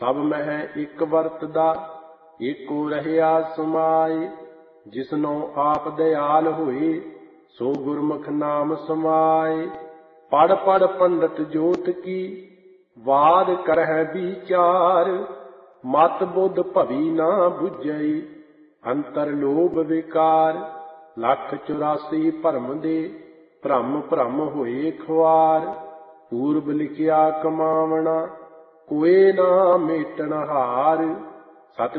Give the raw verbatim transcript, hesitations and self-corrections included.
ਸਭ ਮਹਿ ਇੱਕ ਵਰਤਦਾ, ਏਕੋ ਰਹਿਆ ਸਮਾਏ। ਜਿਸਨੋ ਆਪ ਦਿਆਲ ਹੋਏ, ਸੋ ਗੁਰਮੁਖ ਨਾਮ ਸਮਾਏ। ਪੜ ਪੜ ਪੰਡਤ ਜੋਤ ਕੀ, ਵਾਦ ਕਰਹਿ ਵਿਚਾਰ। ਮਤ ਬੁੱਧ ਭਵੀ ਨਾ ਬੁਝਈ, ਅੰਤਰ ਲੋਭ ਵਿਕਾਰ। ਲੱਖ ਚੁਰਾਸੀ ਭਰਮ ਦੇ, ਭ੍ਰਮ ਭ੍ਰਮ ਹੋਏ ਖੁਆਰ। ਪੂਰਬ ਲਿਖਿਆ ਕਮਾਵਣਾ, ਕੋਏ ਨਾ ਮੇਟਣ ਹਾਰ। ਸਤਿ